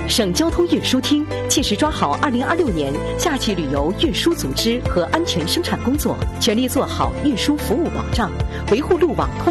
省交通运输厅切实抓好2026年假期旅游运输组织和安全生产工作，全力做好运输服务保障，维护路网通